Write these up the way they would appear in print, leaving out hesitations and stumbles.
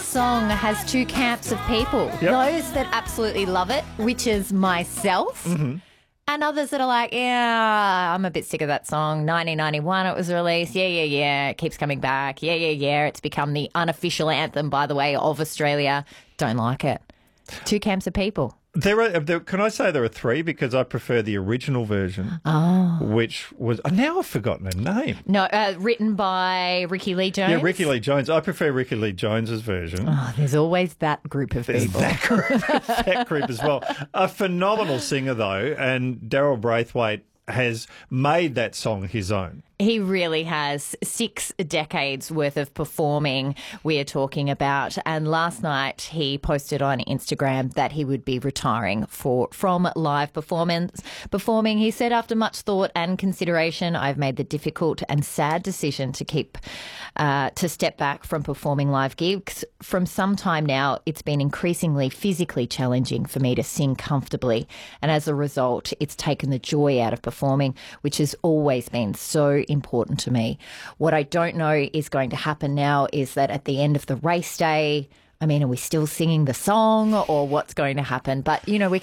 song has two camps of people. Yep. Those that absolutely love it, which is myself, and others that are like, yeah, I'm a bit sick of that song. 1991 it was released. Yeah. It keeps coming back. Yeah. It's become the unofficial anthem, by the way, of Australia. Don't like it. Two camps of people. Can I say there are three? Because I prefer the original version, which was now I've forgotten her name. No, written by Ricky Lee Jones. Yeah, Ricky Lee Jones. I prefer Ricky Lee Jones's version. Oh, there's always that group of There's people. that group as well. A phenomenal singer though, and Daryl Braithwaite has made that song his own. He really has. 6 decades worth of performing we're talking about. And last night he posted on Instagram that he would be retiring from live performing. He said, after much thought and consideration, I've made the difficult and sad decision to step back from performing live gigs. From some time now, it's been increasingly physically challenging for me to sing comfortably. And as a result, it's taken the joy out of performing, which has always been so important to me. What I don't know is going to happen now is that at the end of the race day, I mean, are we still singing the song or what's going to happen? But,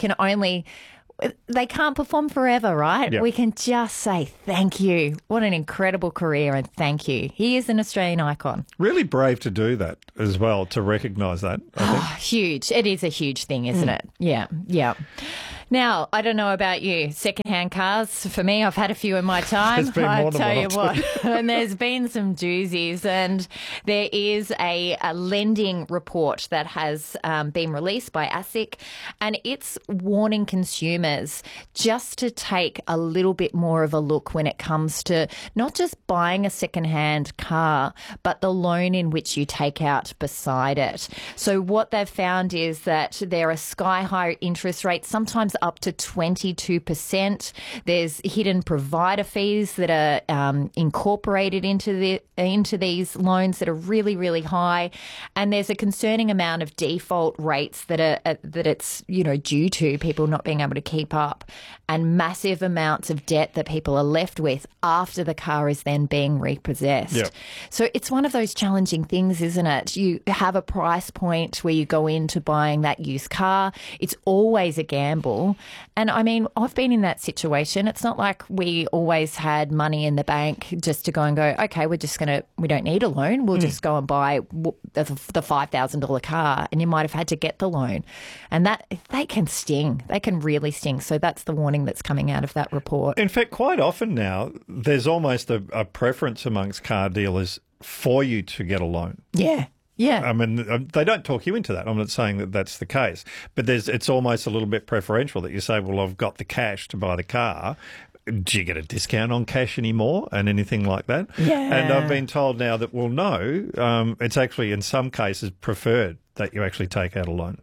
they can't perform forever, right? Yep. We can just say thank you. What an incredible career, and thank you. He is an Australian icon. Really brave to do that as well, to recognise that, I think. Huge. It is a huge thing, isn't it? Yeah. Now, I don't know about you, secondhand cars. For me, I've had a few in my time. There's been more than I tell you one. what, and there's been some doozies. And there is a lending report that has been released by ASIC, and it's warning consumers just to take a little bit more of a look when it comes to not just buying a secondhand car, but the loan in which you take out beside it. So what they've found is that there are sky-high interest rates, sometimes up to 22%. There's hidden provider fees that are incorporated into these loans that are really, really high, and there's a concerning amount of default rates that it's due to people not being able to keep up, and massive amounts of debt that people are left with after the car is then being repossessed. Yep. So it's one of those challenging things, isn't it? You have a price point where you go into buying that used car. It's always a gamble. And I mean, I've been in that situation. It's not like we always had money in the bank just to go and go, okay, we don't need a loan. We'll just go and buy the $5,000 car, and you might have had to get the loan. And that they can sting. They can really sting. So that's the warning that's coming out of that report. In fact, quite often now, there's almost a preference amongst car dealers for you to get a loan. Yeah. I mean, they don't talk you into that. I'm not saying that that's the case, but it's almost a little bit preferential that you say, well, I've got the cash to buy the car. Do you get a discount on cash anymore and anything like that? Yeah. And I've been told now that, well, no, it's actually in some cases preferred that you actually take out a loan.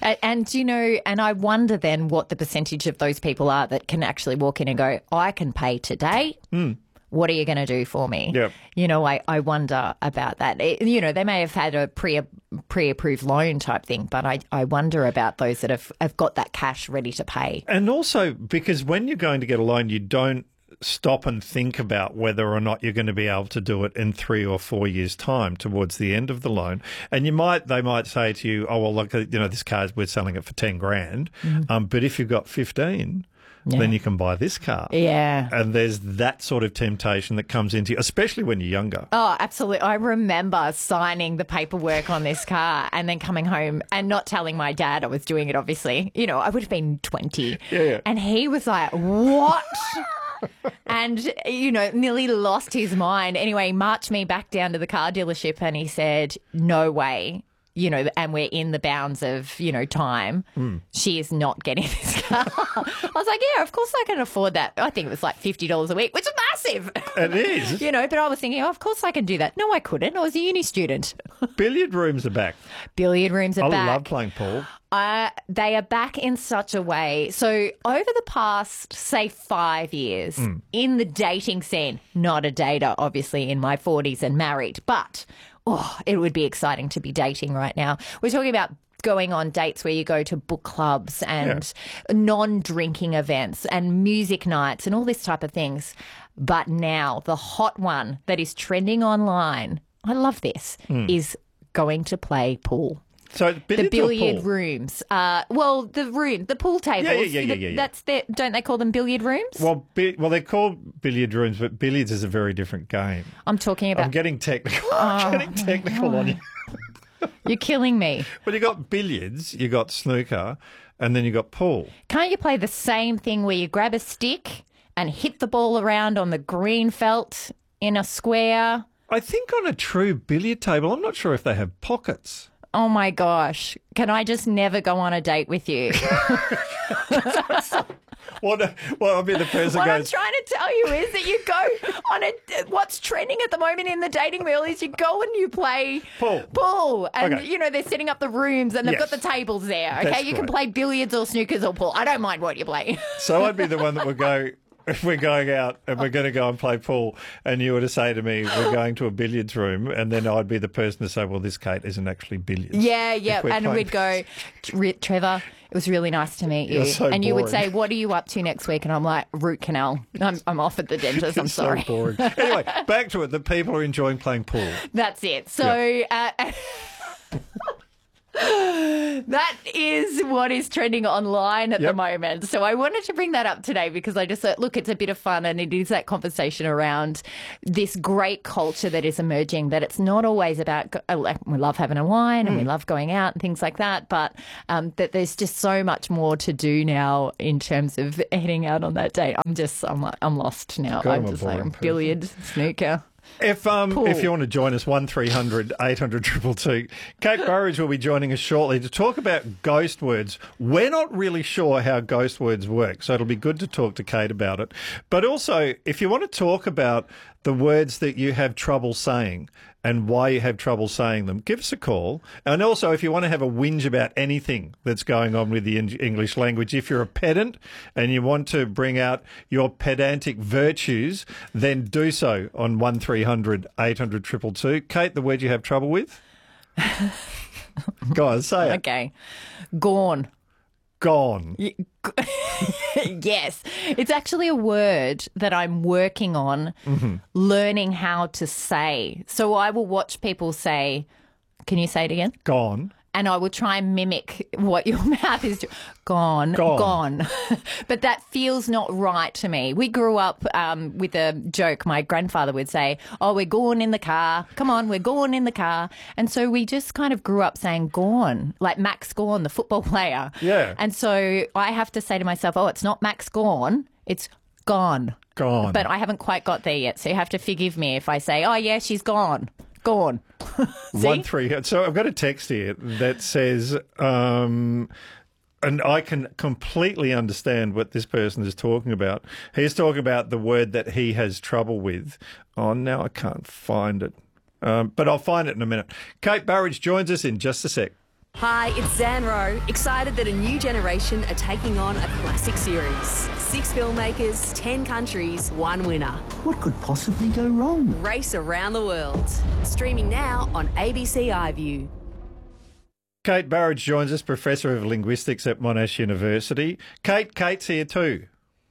And I wonder then what the percentage of those people are that can actually walk in and go, I can pay today. What are you going to do for me? Yep. I wonder about that. They may have had a pre-approved loan type thing, but I wonder about those that have got that cash ready to pay. And also because when you're going to get a loan, you don't stop and think about whether or not you're going to be able to do it in 3 or 4 years' time towards the end of the loan. And they might say to you, oh, well, look, this car, we're selling it for 10 grand. But if you've got 15, then you can buy this car. Yeah. And there's that sort of temptation that comes into you, especially when you're younger. Oh, absolutely. I remember signing the paperwork on this car and then coming home and not telling my dad I was doing it, obviously. I would have been 20. Yeah. And he was like, what? And, nearly lost his mind. Anyway, he marched me back down to the car dealership and he said, no way. And we're in the bounds of, time. She is not getting this car. I was like, yeah, of course I can afford that. I think it was like $50 a week, which is massive. It is. But I was thinking, of course I can do that. No, I couldn't. I was a uni student. Billiard rooms are back. Billiard rooms are back. I love playing pool. They are back in such a way. So over the past, say, 5 years in the dating scene, not a dater, obviously, in my 40s and married, but it would be exciting to be dating right now. We're talking about going on dates where you go to book clubs and non-drinking events and music nights and all this type of things. But now the hot one that is trending online, I love this, is going to play pool. So it's billiards The billiard or pool? rooms. The pool tables. Yeah. That's don't they call them billiard rooms? Well, they're called billiard rooms, but billiards is a very different game. I'm talking about. I'm getting technical. I'm getting technical on you. You're killing me. But you got billiards, you got snooker, and then you got pool. Can't you play the same thing where you grab a stick and hit the ball around on the green felt in a square? I think on a true billiard table, I'm not sure if they have pockets. Oh my gosh. Can I just never go on a date with you? Well, I mean, the person What I'm goes, trying to tell you is that you go on what's trending at the moment in the dating world is you go and you play Pool. And, Okay. they're setting up the rooms and they've Yes. got the tables there. Okay, That's you can right. play billiards or snookers or pool. I don't mind what you play. so I'd be the one that would go, if we're going out and we're going to go and play pool, and you were to say to me, we're going to a billiards room, and then I'd be the person to say, well, this, Kate, isn't actually billiards. Yeah, If we're and playing we'd go, Trevor, it was really nice to meet you. You're so and you would boring. say, what are you up to next week? And I'm like, root canal. I'm off at the dentist. I'm It's so sorry. boring. Anyway, back to it. The people are enjoying playing pool. That's it. So that is what is trending online at the Yep. moment. So I wanted to bring that up today because I just thought, look, it's a bit of fun and it is that conversation around this great culture that is emerging, that it's not always about, we love having a wine and we love going out and things like that, but that there's just so much more to do now in terms of heading out on that date. I'm lost now. God, I'm I'm a just boring like, person. billiard, snooker. If you want to join us, 1300 800 222. Kate Burridge will be joining us shortly to talk about ghost words. We're not really sure how ghost words work, so it'll be good to talk to Kate about it. But also, if you want to talk about the words that you have trouble saying and why you have trouble saying them, give us a call. And also, if you want to have a whinge about anything that's going on with the English language, if you're a pedant and you want to bring out your pedantic virtues, then do so on 1300 800 222. Kate, the word you have trouble with? Go on, say it. Okay. Gone. Gone. Yes. It's actually a word that I'm working on learning how to say. So I will watch people say, can you say it again? Gone. And I will try and mimic what your mouth is doing. Gone. But that feels not right to me. We grew up with a joke. My grandfather would say, oh, we're gone in the car. Come on, we're gone in the car. And so we just kind of grew up saying gone, like Max Gawn, the football player. Yeah. And so I have to say to myself, oh, it's not Max Gawn, it's gone. Gone. But I haven't quite got there yet. So you have to forgive me if I say, oh, yeah, she's gone. Gone. See? So I've got a text here that says, and I can completely understand what this person is talking about. He's talking about the word that he has trouble with. Oh, now I can't find it. But I'll find it in a minute. Kate Burridge joins us in just a sec. Hi, it's Zan Rowe, excited that a new generation are taking on a classic series. 6 filmmakers, 10 countries, 1 winner. What could possibly go wrong? Race around the world. Streaming now on ABC iView. Kate Burridge joins us, Professor of Linguistics at Monash University. Kate's here too.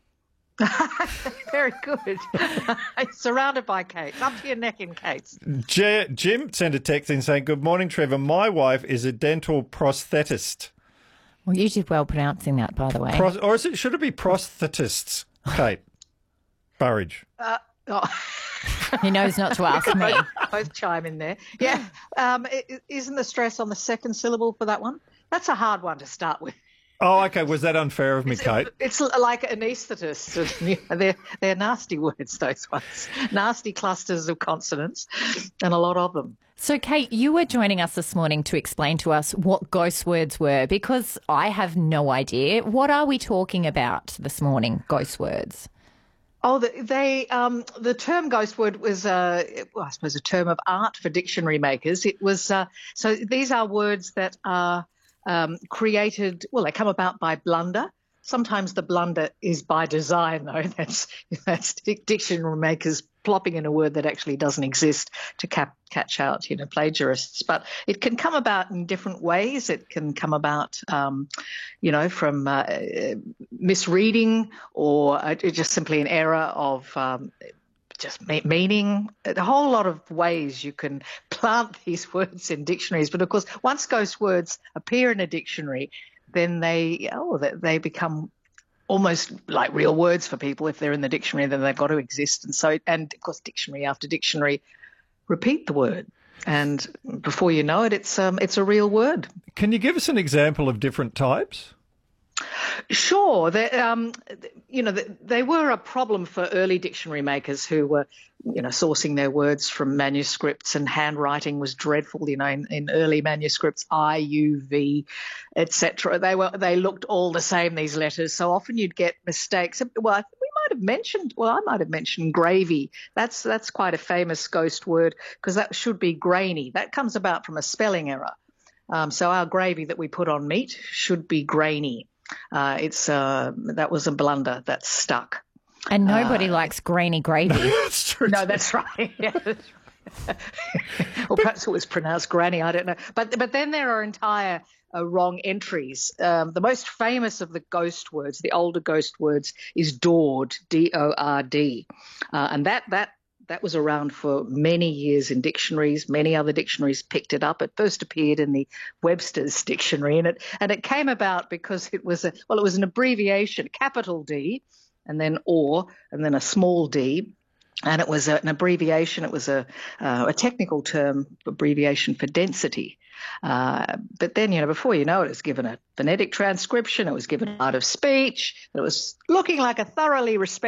Very good. Surrounded by Kates, up to your neck in Kates. Jim sent a text in saying, good morning, Trevor. My wife is a dental prosthetist. Well, you did well pronouncing that, by the way. Should it be prosthetists, Kate Burridge? He knows not to ask me. Both chime in there. Yeah. Isn't the stress on the second syllable for that one? That's a hard one to start with. Oh, okay. Was that unfair of me, Kate? It's like anaesthetist. They're nasty words, those ones. Nasty clusters of consonants, and a lot of them. So, Kate, you were joining us this morning to explain to us what ghost words were, because I have no idea. What are we talking about this morning, ghost words? Oh, the term ghost word was, I suppose, a term of art for dictionary makers. It was so these are words that are created. Well, they come about by blunder. Sometimes the blunder is by design, though. That's dictionary makers plopping in a word that actually doesn't exist to catch out, plagiarists. But it can come about in different ways. It can come about, from misreading or just simply an error of just meaning, a whole lot of ways you can plant these words in dictionaries. But of course, once ghost words appear in a dictionary, then they become almost like real words for people. If they're in the dictionary, then they've got to exist. And of course, dictionary after dictionary repeat the word. And before you know it, it's a real word. Can you give us an example of different types? Sure. They were a problem for early dictionary makers who were, sourcing their words from manuscripts, and handwriting was dreadful. In early manuscripts, I, U, V, etc. They looked all the same, these letters. So often you'd get mistakes. Well, I might have mentioned gravy. That's quite a famous ghost word, because that should be grainy. That comes about from a spelling error. So our gravy that we put on meat should be grainy. That was a blunder that stuck. And nobody likes grainy gravy. That's true. No, that's right. Yeah, that's right. Or perhaps it was pronounced granny. I don't know. But then there are entire wrong entries. The most famous of the ghost words, the older ghost words, is Dord, D-O-R-D, and that was around for many years in dictionaries. Many other dictionaries picked it up. It first appeared in the Webster's dictionary, and it came about because it was an abbreviation, capital D, and then or, and then a small d. And it was an abbreviation. It was a technical term, abbreviation for density. But then, before you know it, was given a phonetic transcription. It was given art of speech. It was looking like a thoroughly respected